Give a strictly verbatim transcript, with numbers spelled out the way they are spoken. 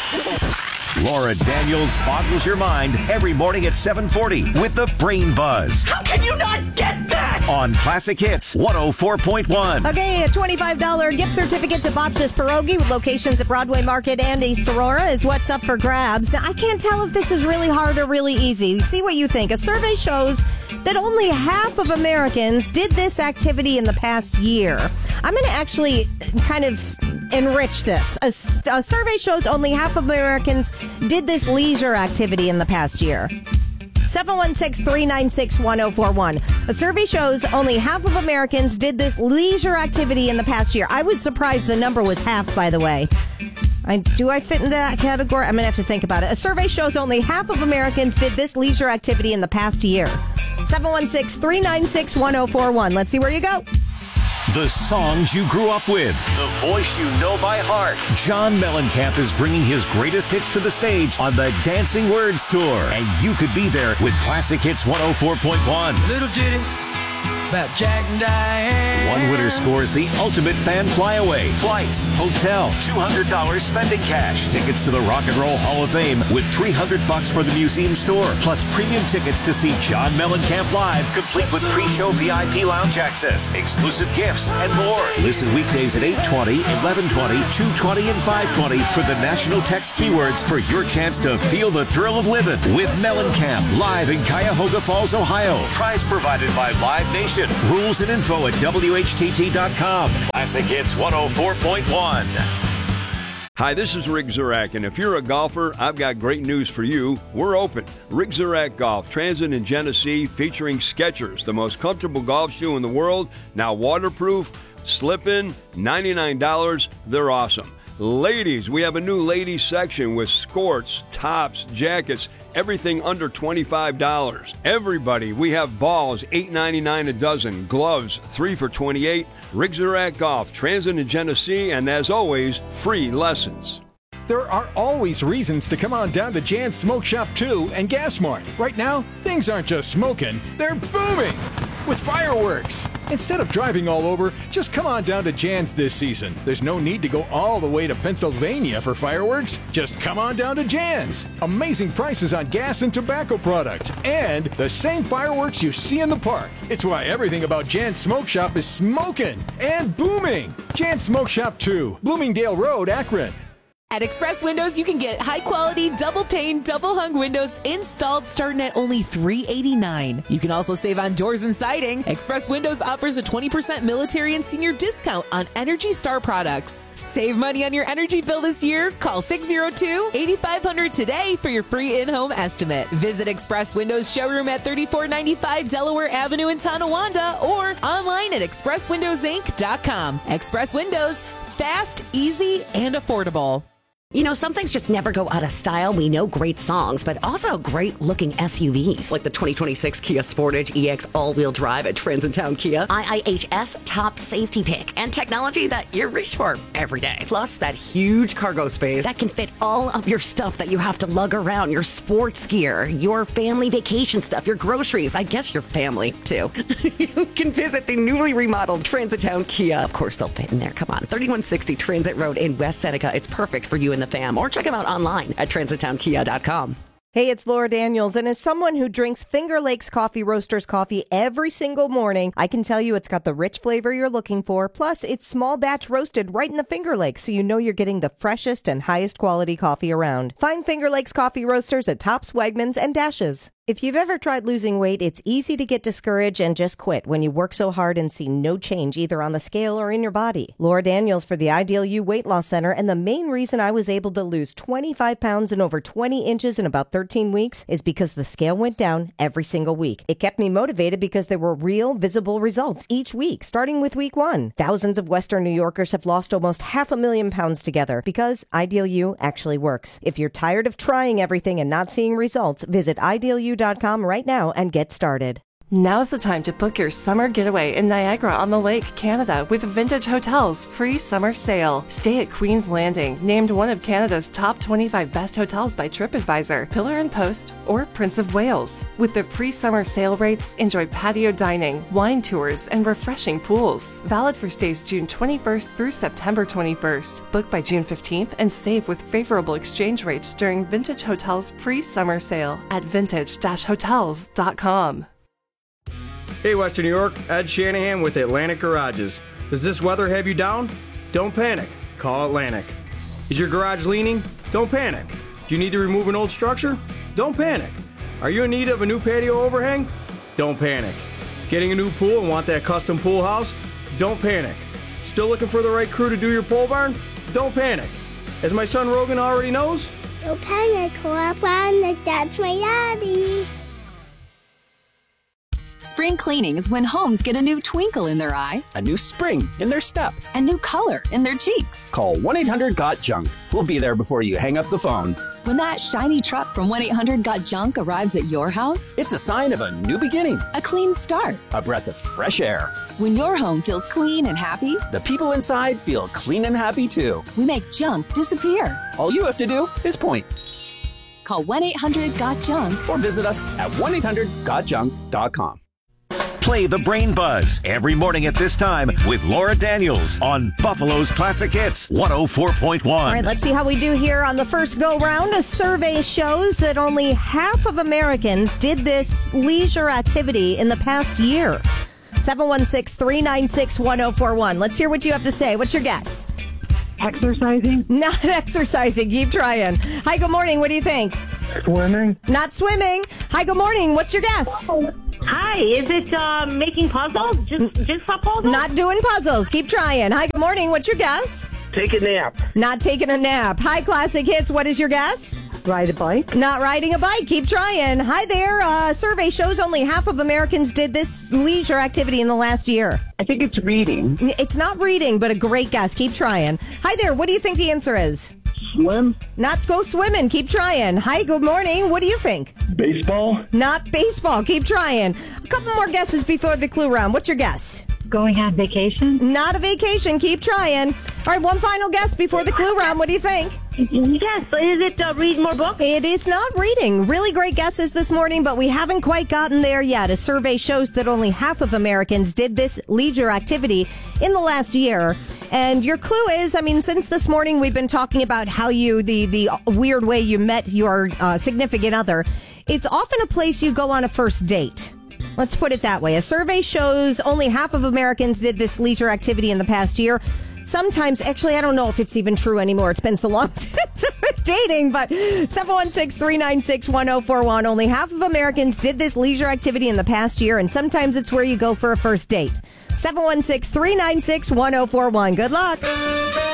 Laura Daniels boggles your mind every morning at seven forty with the Brain Buzz. How can you not get that? On Classic Hits one oh four point one. Okay, a twenty-five dollars gift certificate to Bob's Pierogi with locations at Broadway Market and East Aurora is what's up for grabs. Now, I can't tell if this is really hard or really easy. See what you think. A survey shows that only half of Americans did this activity in the past year. I'm going to actually kind of enrich this. A, a survey shows only half of Americans did this leisure activity in the past year. seven one six, three nine six, one oh four one. A survey shows only half of Americans did this leisure activity in the past year. I was surprised the number was half, by the way. I, do I fit into that category? I'm going to have to think about it. A survey shows only half of Americans did this leisure activity in the past year. seven one six, three nine six, one oh four one. Let's see where you go. The songs you grew up with, the voice you know by heart. John Mellencamp is bringing his greatest hits to the stage on the Dancing Words Tour. And you could be there with Classic Hits one oh four point one. Little ditty about Jack and Diane. One winner scores the ultimate fan flyaway. Flights, hotel, two hundred dollars spending cash. Tickets to the Rock and Roll Hall of Fame with three hundred bucks for the museum store. Plus premium tickets to see John Mellencamp live, complete with pre-show V I P lounge access, exclusive gifts, and more. Listen weekdays at eight twenty, eleven twenty, two twenty, and five twenty for the national text keywords for your chance to feel the thrill of living with Mellencamp live in Cuyahoga Falls, Ohio. Prize provided by Live Nation. Rules and info at W H T T dot com. Classic Hits one oh four point one. Hi, this is Rick Zurak, and if you're a golfer, I've got great news for you. We're open. Rick Zurak Golf, Transit in Genesee, featuring Skechers, the most comfortable golf shoe in the world, now waterproof, slip-in, ninety-nine dollars. They're awesome. Ladies, we have a new ladies section with skirts, tops, jackets, everything under twenty-five dollars. Everybody, we have balls, eight ninety-nine a dozen, gloves, three for twenty-eight dollars. Rick Zurak Golf, Transit in Genesee, and as always, free lessons. There are always reasons to come on down to Jan's Smoke Shop two and Gas Mart. Right now, things aren't just smoking, they're booming with fireworks. Instead of driving all over, just come on down to Jan's this season. There's no need to go all the way to Pennsylvania for fireworks. Just come on down to Jan's. Amazing prices on gas and tobacco products, and the same fireworks you see in the park. It's why everything about Jan's Smoke Shop is smoking and booming. Jan's Smoke Shop two, Bloomingdale Road, Akron. At Express Windows, you can get high-quality, double-pane, double-hung windows installed starting at only three hundred eighty-nine dollars. You can also save on doors and siding. Express Windows offers a twenty percent military and senior discount on Energy Star products. Save money on your energy bill this year. Call six oh two, eight five hundred today for your free in-home estimate. Visit Express Windows showroom at thirty-four ninety-five Delaware Avenue in Tonawanda or online at express windows inc dot com. Express Windows, fast, easy, and affordable. You know, some things just never go out of style. We know great songs, but also great-looking S U Vs. Like the twenty twenty-six Kia Sportage E X all-wheel drive at Transitown Kia. I I H S top safety pick and technology that you reach for every day. Plus, that huge cargo space that can fit all of your stuff that you have to lug around. Your sports gear, your family vacation stuff, your groceries. I guess your family, too. You can visit the newly remodeled Transitown Kia. Of course, they'll fit in there. Come on. thirty-one sixty Transit Road in West Seneca. It's perfect for you and the fam, or check them out online at transitown kia dot com. Hey, it's Laura Daniels, and as someone who drinks Finger Lakes Coffee Roasters coffee every single morning, I can tell you it's got the rich flavor you're looking for, plus it's small batch roasted right in the Finger Lakes, so you know you're getting the freshest and highest quality coffee around. Find Finger Lakes Coffee Roasters at Tops, Wegmans, and Dashes. If you've ever tried losing weight, it's easy to get discouraged and just quit when you work so hard and see no change either on the scale or in your body. Laura Daniels for the Ideal You Weight Loss Center, and the main reason I was able to lose twenty-five pounds and over twenty inches in about thirteen weeks is because the scale went down every single week. It kept me motivated because there were real, visible results each week, starting with week one. Thousands of Western New Yorkers have lost almost half a million pounds together because Ideal You actually works. If you're tired of trying everything and not seeing results, visit ideal you dot com right now and get started. Now's the time to book your summer getaway in Niagara-on-the-Lake, Canada with Vintage Hotels pre-summer sale. Stay at Queen's Landing, named one of Canada's top twenty-five best hotels by TripAdvisor, Pillar and Post, or Prince of Wales. With the pre-summer sale rates, enjoy patio dining, wine tours, and refreshing pools. Valid for stays June twenty-first through September twenty-first. Book by June fifteenth and save with favorable exchange rates during Vintage Hotels pre-summer sale at vintage dash hotels dot com. Hey, Western New York, Ed Shanahan with Atlantic Garages. Does this weather have you down? Don't panic. Call Atlantic. Is your garage leaning? Don't panic. Do you need to remove an old structure? Don't panic. Are you in need of a new patio overhang? Don't panic. Getting a new pool and want that custom pool house? Don't panic. Still looking for the right crew to do your pole barn? Don't panic. As my son Rogan already knows, don't panic. Call Atlantic. That's my daddy. Spring cleaning is when homes get a new twinkle in their eye, a new spring in their step, a new color in their cheeks. Call one eight hundred got junk. We'll be there before you hang up the phone. When that shiny truck from one eight hundred got junk arrives at your house, it's a sign of a new beginning, a clean start, a breath of fresh air. When your home feels clean and happy, the people inside feel clean and happy too. We make junk disappear. All you have to do is point. Call one eight hundred got junk or visit us at one eight hundred got junk dot com. Play the Brain Buzz every morning at this time with Laura Daniels on Buffalo's Classic Hits one oh four point one. All right, let's see how we do here on the first go-round. A survey shows that only half of Americans did this leisure activity in the past year. seven one six, three nine six, one oh four one. Let's hear what you have to say. What's your guess? Exercising? Not exercising. Keep trying. Hi, good morning. What do you think? Swimming? Not swimming. Hi, good morning. What's your guess? Hi, is it uh, making puzzles? Just jigsaw puzzles? Not doing puzzles. Keep trying. Hi, good morning. What's your guess? Take a nap. Not taking a nap. Hi, Classic Hits. What is your guess? Ride a bike. Not riding a bike. Keep trying. Hi there. Uh, survey shows only half of Americans did this leisure activity in the last year. I think it's reading. It's not reading, but a great guess. Keep trying. Hi there. What do you think the answer is? Swim. Not go swimming. Keep trying. Hi, good morning. What do you think? Baseball. Not baseball. Keep trying. A couple more guesses before the clue round. What's your guess? Going on vacation. Not a vacation. Keep trying. All right, one final guess before the clue round. What do you think? Yes. Is it uh, read more books? It is not reading. Really great guesses this morning, but we haven't quite gotten there yet. A survey shows that only half of Americans did this leisure activity in the last year. And your clue is, I mean, since this morning we've been talking about how you, the, the weird way you met your uh, significant other. It's often a place you go on a first date. Let's put it that way. A survey shows only half of Americans did this leisure activity in the past year. Sometimes, actually, I don't know if it's even true anymore. It's been so long since I was dating, but seven one six, three nine six, one oh four one. Only half of Americans did this leisure activity in the past year, and sometimes it's where you go for a first date. seven one six, three nine six, one oh four one. Good luck.